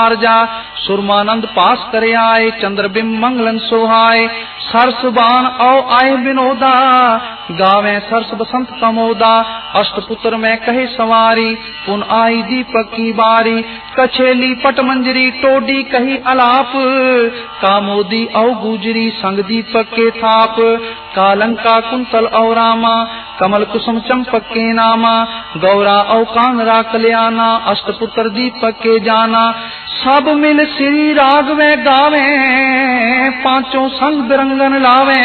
जा सुरमानंद पास करे आए, चंद्रबिंब मंगलन सोहाए। सरस बान औ आए विनोदा, गावे सरस बसंत कमोदा। अष्टपुत्र में कहे सवारी, पुन आई दीपक की बारी। कछेली पट मंजरी टोडी कही अलाप, कामोदी औ गुजरी संग दीपक के थाप। कालंका कुंतल औ रामा, कमल कुसुम चंपक के नामा। गौरा औ कानरा कल्याणा, अष्टपुत्र दीपक के जाना। सब मिल श्री राग में गावे, पांचों संग बिरंगन लावे।